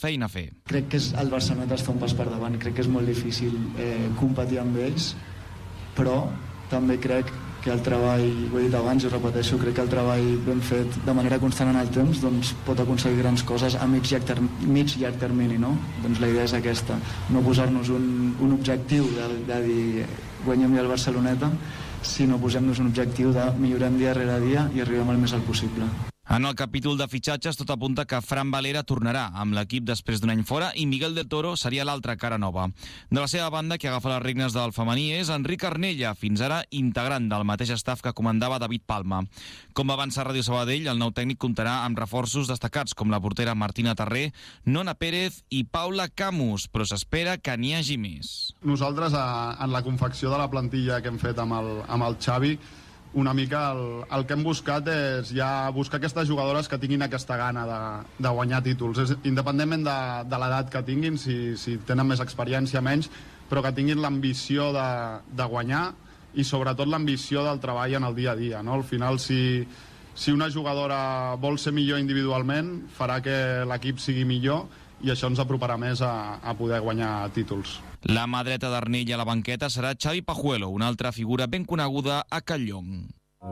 feina a fer. Crec que el Barcelona està un pas per davant, crec que és molt difícil competir amb ells, però també crec que el treball, ho he dit abans i ho repeteixo, crec que el treball ben fet de manera constant en el temps doncs, pot aconseguir grans coses a mig llarg termini, no? Doncs la idea és aquesta, no posar-nos un objectiu de dir guanyem ja el Barceloneta, sinó posem-nos un objectiu de millorem dia rere dia i arribem al més alt possible. En el capítol de fitxatges tot apunta que Fran Valera tornarà amb l'equip després d'un any fora i Miguel del Toro seria l'altra cara nova. De la seva banda, qui agafa les regnes del femení és Enric Arnella, fins ara integrant del mateix staff que comandava David Palma. Com va avançar Ràdio Sabadell, el nou tècnic comptarà amb reforços destacats com la portera Martina Tarré, Nona Pérez i Paula Camus, però s'espera que n'hi hagi més. Nosaltres, en la confecció de la plantilla que hem fet amb el Xavi, una mica el que hem buscat és ja buscar aquestes jugadores que tinguin aquesta gana de guanyar títols, independentment de l'edat que tinguin, si tenen més experiència, menys, però que tinguin l'ambició de guanyar i sobretot l'ambició del treball en el dia a dia, no? Al final, si una jugadora vol ser millor individualment, farà que l'equip sigui millor i això ens aproparà més a poder guanyar títols. La mà dreta d'Arnella a la banqueta serà Xavi Pajuelo, una altra figura ben coneguda a Catlllong.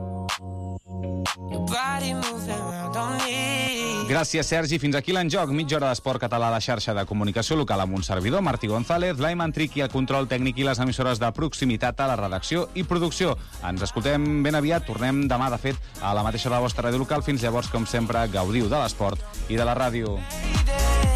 Gràcies, Sergi. Fins aquí l'enjoc. Mitja hora d'esport català a la xarxa de comunicació local amb un servidor, Martí González, l'Aiman Triqui, el control tècnic i les emissores de proximitat a la redacció i producció. Ens escoltem ben aviat. Tornem demà, de fet, a la mateixa hora de la vostra ràdio local. Fins llavors, com sempre, gaudiu de l'esport i de la ràdio.